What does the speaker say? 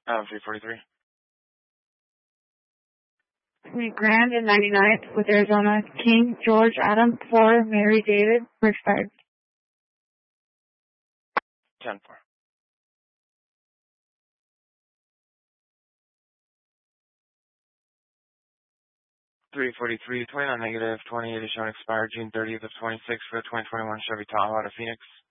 343. Grand and 99th with Arizona. King George Adam 4 Mary David for expired. 10-4. $343.29 negative 28 is showing expired June 30th of 26 for the 2021 Chevy Tahoe out of Phoenix.